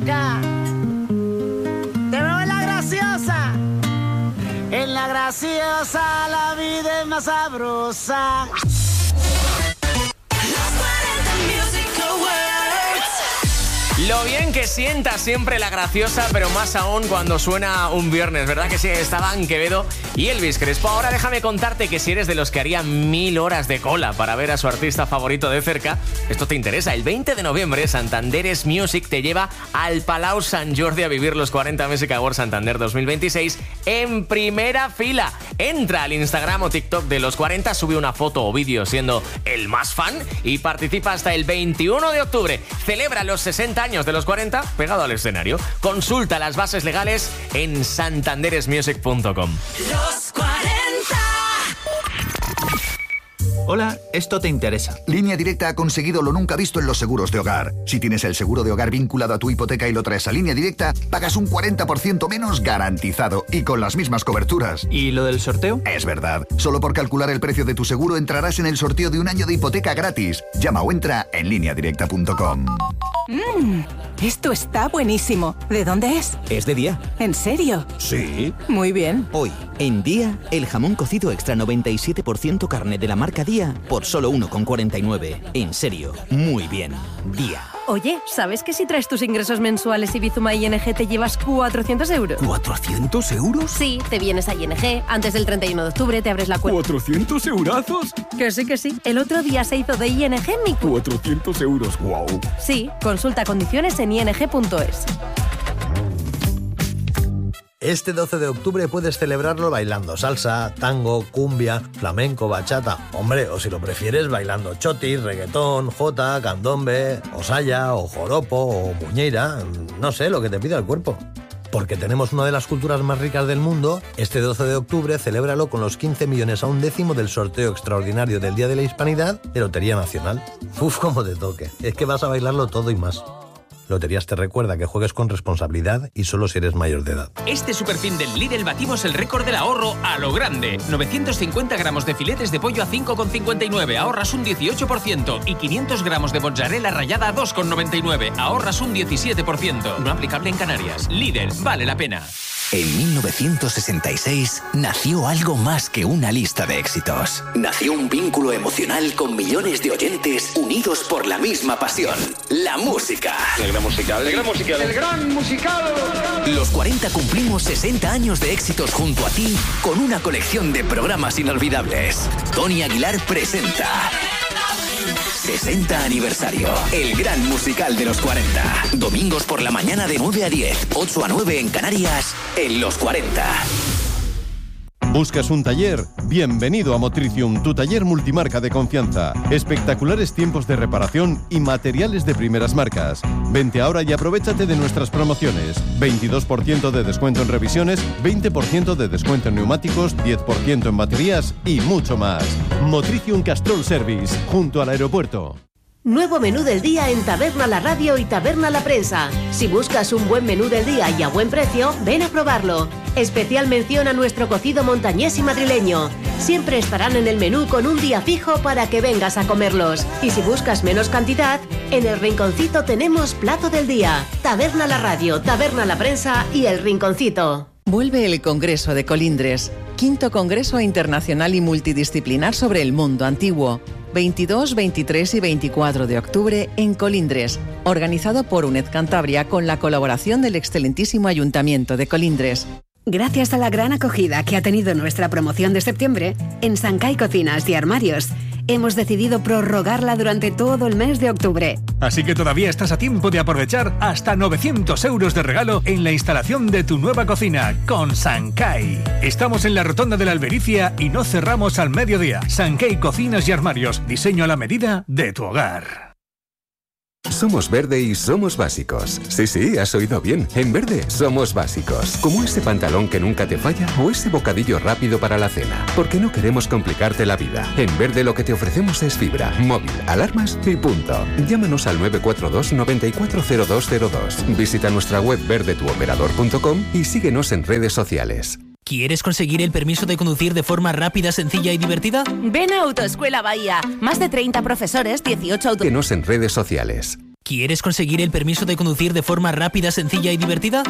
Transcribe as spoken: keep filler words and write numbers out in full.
Ya. Te veo en la graciosa. En la graciosa la vida es más sabrosa. Lo bien que sienta siempre la graciosa, pero más aún cuando suena un viernes, ¿verdad que sí? Estaban Quevedo y Elvis Crespo. Ahora déjame contarte que si eres de los que haría mil horas de cola para ver a su artista favorito de cerca, esto te interesa. El veinte de noviembre, Santanderes Music te lleva al Palau Sant Jordi a vivir los cuarenta Music Awards Santander dos mil veintiséis en primera fila. Entra al Instagram o TikTok de los cuarenta, sube una foto o vídeo siendo el más fan y participa hasta el veintiuno de octubre. Celebra los sesenta años de los cuarenta pegado al escenario. Consulta las bases legales en santanderes music punto com. Los cuarenta. Hola, esto te interesa. Línea Directa ha conseguido lo nunca visto en los seguros de hogar. Si tienes el seguro de hogar vinculado a tu hipoteca y lo traes a Línea Directa, pagas un cuarenta por ciento menos garantizado y con las mismas coberturas. ¿Y lo del sorteo? Es verdad. Solo por calcular el precio de tu seguro entrarás en el sorteo de un año de hipoteca gratis. Llama o entra en línea directa punto com. Mmm, esto está buenísimo. ¿De dónde es? Es de Día. ¿En serio? Sí. Muy bien. Hoy, en Día, el jamón cocido extra noventa y siete por ciento carne de la marca Día por solo uno con cuarenta y nueve. En serio, muy bien. Día. Oye, ¿sabes que si traes tus ingresos mensuales y Bizuma I N G te llevas cuatrocientos euros? ¿cuatrocientos euros? Sí, te vienes a I N G, antes del treinta y uno de octubre te abres la cuenta. ¿cuatrocientos eurazos? Que sí, que sí. El otro día se hizo de I N G mi cuenta. cuatrocientos euros, wow. Sí, consulta condiciones en i n g punto es. Este doce de octubre puedes celebrarlo bailando salsa, tango, cumbia, flamenco, bachata. Hombre, o si lo prefieres, bailando chotis, reggaetón, jota, candombe, o saya, o joropo, o muñeira. No sé, lo que te pida el cuerpo. Porque tenemos una de las culturas más ricas del mundo, este doce de octubre celébralo con los quince millones a un décimo del sorteo extraordinario del Día de la Hispanidad de Lotería Nacional. Uf, cómo te toque. Es que vas a bailarlo todo y más. Loterías te recuerda que juegues con responsabilidad y solo si eres mayor de edad. Este superfin del Lidl batimos el récord del ahorro a lo grande. novecientos cincuenta gramos de filetes de pollo a cinco con cincuenta y nueve, ahorras un dieciocho por ciento. Y quinientos gramos de mozzarella rallada a dos con noventa y nueve, ahorras un diecisiete por ciento. No aplicable en Canarias. Lidl, vale la pena. En mil novecientos sesenta y seis nació algo más que una lista de éxitos. Nació un vínculo emocional con millones de oyentes unidos por la misma pasión, la música. El gran musical, el gran musical. El gran musical. Los cuarenta cumplimos sesenta años de éxitos junto a ti con una colección de programas inolvidables. Tony Aguilar presenta sesenta aniversario, el gran musical de los cuarenta. Domingos por la mañana de nueve a diez, ocho a nueve en Canarias, en Los cuarenta. ¿Buscas un taller? Bienvenido a Motricium, tu taller multimarca de confianza. Espectaculares tiempos de reparación y materiales de primeras marcas. Vente ahora y aprovéchate de nuestras promociones. veintidós por ciento de descuento en revisiones, veinte por ciento de descuento en neumáticos, diez por ciento en baterías y mucho más. Motricium Castrol Service, junto al aeropuerto. Nuevo menú del día en Taberna La Radio y Taberna La Prensa. Si buscas un buen menú del día y a buen precio, ven a probarlo. Especial mención a nuestro cocido montañés y madrileño. Siempre estarán en el menú con un día fijo para que vengas a comerlos. Y si buscas menos cantidad, en el Rinconcito tenemos plato del día. Taberna La Radio, Taberna La Prensa y el Rinconcito. Vuelve el Congreso de Colindres, quinto Congreso Internacional y Multidisciplinar sobre el Mundo Antiguo. veintidós, veintitrés y veinticuatro de octubre en Colindres, organizado por UNED Cantabria con la colaboración del excelentísimo Ayuntamiento de Colindres. Gracias a la gran acogida que ha tenido nuestra promoción de septiembre, en Sancay Cocinas y Armarios, hemos decidido prorrogarla durante todo el mes de octubre. Así que todavía estás a tiempo de aprovechar hasta novecientos euros de regalo en la instalación de tu nueva cocina con Sancay. Estamos en la Rotonda de la Albericia y no cerramos al mediodía. Sancay Cocinas y Armarios, diseño a la medida de tu hogar. Somos Verde y somos básicos. Sí, sí, has oído bien. En Verde somos básicos. Como ese pantalón que nunca te falla o ese bocadillo rápido para la cena. Porque no queremos complicarte la vida. En Verde lo que te ofrecemos es fibra, móvil, alarmas y punto. Llámanos al nueve cuatro dos, nueve cuatro cero dos cero dos. Visita nuestra web verde tu operador punto com y síguenos en redes sociales. ¿Quieres conseguir el permiso de conducir de forma rápida, sencilla y divertida? Ven a Autoescuela Bahía. Más de treinta profesores, dieciocho autos... Síguenos en redes sociales. ¿Quieres conseguir el permiso de conducir de forma rápida, sencilla y divertida?